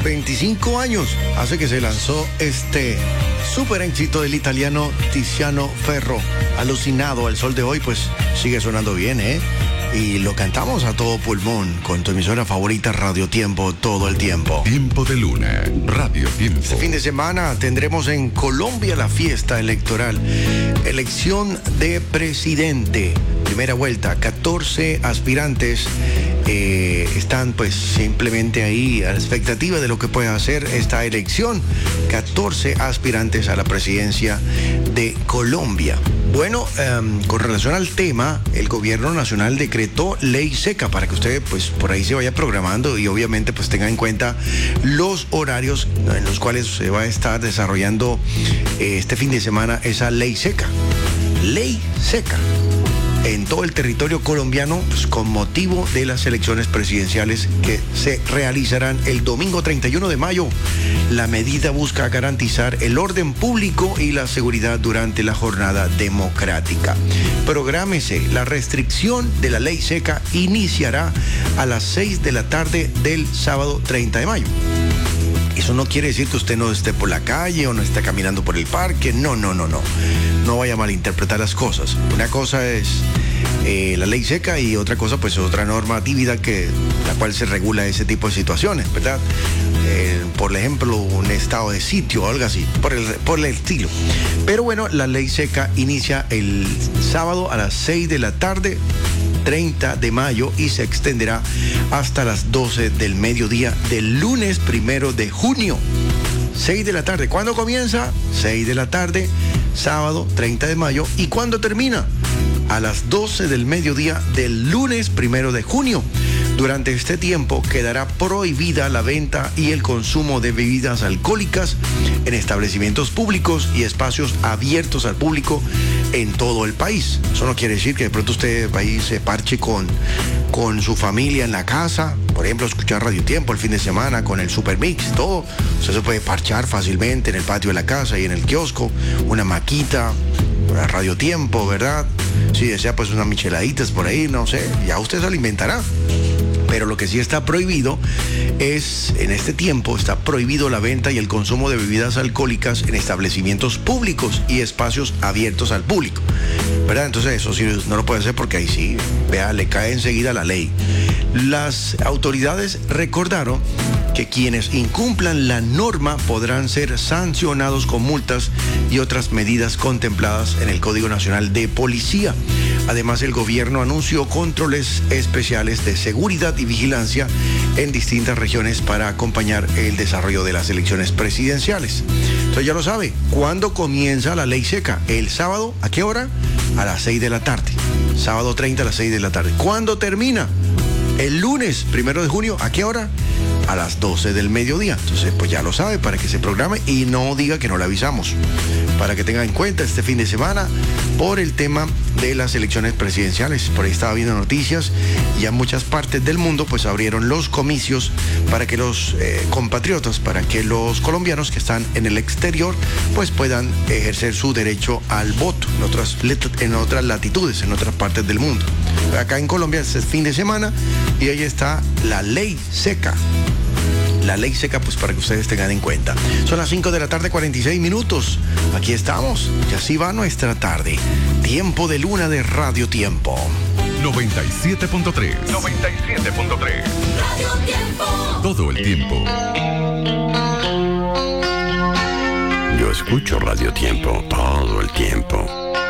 25 años hace que se lanzó este súper éxito del italiano Tiziano Ferro. Alucinado al sol de hoy, pues sigue sonando bien, ¿eh? Y lo cantamos a todo pulmón con tu emisora favorita Radio Tiempo todo el tiempo. Tiempo de Luna, Radio Tiempo. Este fin de semana tendremos en Colombia la fiesta electoral. Elección de presidente. Primera vuelta, 14 aspirantes están pues simplemente ahí a la expectativa de lo que pueda hacer esta elección. 14 aspirantes a la presidencia de Colombia. Bueno, con relación al tema, el gobierno nacional decretó ley seca para que usted pues por ahí se vaya programando y obviamente pues tenga en cuenta los horarios en los cuales se va a estar desarrollando este fin de semana esa ley seca. Ley seca en todo el territorio colombiano, pues, con motivo de las elecciones presidenciales que se realizarán el domingo 31 de mayo. La medida busca garantizar el orden público y la seguridad durante la jornada democrática. Prográmese, la restricción de la ley seca iniciará a las 6 de la tarde del sábado 30 de mayo. Eso no quiere decir que usted no esté por la calle o no esté caminando por el parque. No. No vaya a malinterpretar las cosas. Una cosa es la ley seca y otra cosa pues otra normatividad la cual se regula ese tipo de situaciones, ¿verdad? Por ejemplo, un estado de sitio o algo así, por el estilo. Pero bueno, la ley seca inicia el sábado a las 6 de la tarde, 30 de mayo, y se extenderá hasta las 12 del mediodía del lunes 1 de junio. 6 de la tarde. ¿Cuándo comienza? 6 de la tarde, sábado 30 de mayo. ¿Y cuándo termina? A las 12 del mediodía del lunes 1 de junio. Durante este tiempo quedará prohibida la venta y el consumo de bebidas alcohólicas en establecimientos públicos y espacios abiertos al público en todo el país. Eso no quiere decir que de pronto usted va y se parche con su familia en la casa, por ejemplo, escuchar Radio Tiempo el fin de semana con el Supermix, todo. Usted se puede parchar fácilmente en el patio de la casa y en el kiosco, una maquita, una Radio Tiempo, ¿verdad? Si desea pues unas micheladitas por ahí, no sé, ya usted se alimentará. Pero lo que sí está prohibido es, en este tiempo, está prohibido la venta y el consumo de bebidas alcohólicas en establecimientos públicos y espacios abiertos al público, ¿verdad? Entonces eso sí no lo puede hacer porque ahí sí, vea, le cae enseguida la ley. Las autoridades recordaron que quienes incumplan la norma podrán ser sancionados con multas y otras medidas contempladas en el Código Nacional de Policía. Además, el gobierno anunció controles especiales de seguridad y vigilancia en distintas regiones para acompañar el desarrollo de las elecciones presidenciales. Entonces ya lo sabe, ¿cuándo comienza la ley seca? El sábado, ¿a qué hora? A las 6 de la tarde. Sábado 30 a las 6 de la tarde. ¿Cuándo termina? El lunes 1 de junio, ¿a qué hora? A las 12 del mediodía. Entonces, pues ya lo sabe, para que se programe y no diga que no le avisamos. Para que tenga en cuenta este fin de semana por el tema de las elecciones presidenciales. Por ahí estaba viendo noticias y ya en muchas partes del mundo pues abrieron los comicios para que los compatriotas, para que los colombianos que están en el exterior pues puedan ejercer su derecho al voto en otras latitudes, en otras partes del mundo. Acá en Colombia es fin de semana y ahí está la ley seca. La ley seca, pues para que ustedes tengan en cuenta. Son las 5 de la tarde, 46 minutos. Aquí estamos, y así va nuestra tarde. Tiempo de Luna de Radio Tiempo. 97.3. 97.3. Radio Tiempo. Todo el tiempo. Yo escucho Radio Tiempo todo el tiempo.